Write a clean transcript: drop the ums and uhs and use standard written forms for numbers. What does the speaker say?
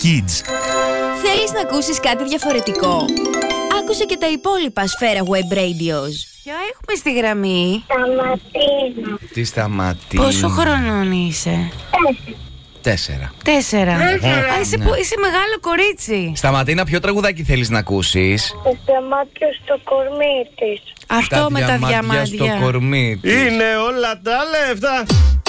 Kids. Θέλεις να ακούσεις κάτι διαφορετικό? Άκουσε και τα υπόλοιπα Σφαίρα Web Radios. Ποιο έχουμε στη γραμμή? Σταματίνα. Τι Σταματίνα? Πόσο χρονών είσαι? 4. Είσαι μεγάλο κορίτσι. Σταματίνα, ποιο τραγουδάκι θέλεις να ακούσεις? Το διαμάτιο στο κορμί της. Αυτό με τα διαμάντια διαμάντια. στο κορμί της. Είναι όλα τα λεφτά.